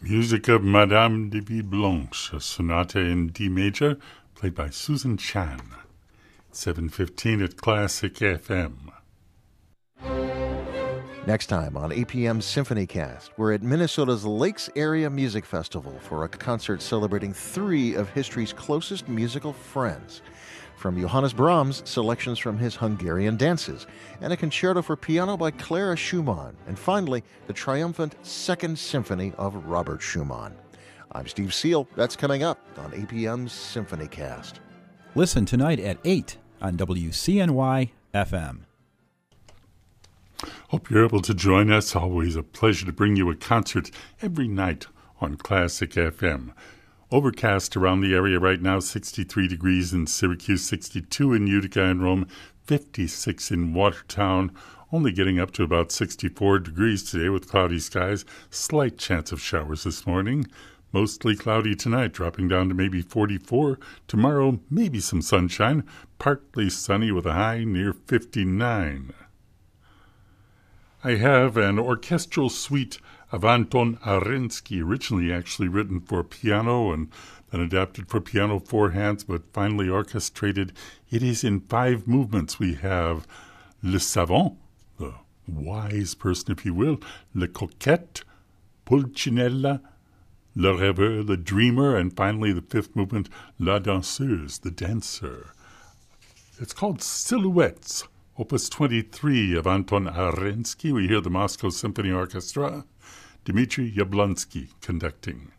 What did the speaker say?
Music of Madame de Villeblanche, a sonata in D major, played by Susan Chan. 7:15 at Classic FM. Next time on APM's SymphonyCast, we're at Minnesota's Lakes Area Music Festival for a concert celebrating three of history's closest musical friends. From Johannes Brahms, selections from his Hungarian dances, and a concerto for piano by Clara Schumann, and finally, the triumphant Second Symphony of Robert Schumann. I'm Steve Seal. That's coming up on APM's SymphonyCast. Listen tonight at 8 on WCNY FM. Hope you're able to join us. Always a pleasure to bring you a concert every night on Classic FM. Overcast around the area right now, 63 degrees in Syracuse, 62 in Utica and Rome, 56 in Watertown, only getting up to about 64 degrees today with cloudy skies. Slight chance of showers this morning. Mostly cloudy tonight, dropping down to maybe 44. Tomorrow, maybe some sunshine, partly sunny with a high near 59. I have an orchestral suite of Anton Arensky, originally actually written for piano and then adapted for piano four hands, but finally orchestrated. It is in 5 movements. We have Le Savant, the wise person, if you will, Le Coquette, Pulcinella, Le Rêveur, the dreamer, and finally the 5th movement, La Danseuse, the dancer. It's called Silhouettes, Opus 23 of Anton Arensky. We hear the Moscow Symphony Orchestra, Dmitry Yablonsky conducting.